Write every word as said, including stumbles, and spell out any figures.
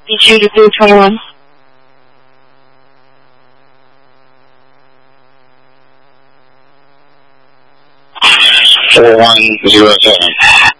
B two to three twenty-one. four one zero seven.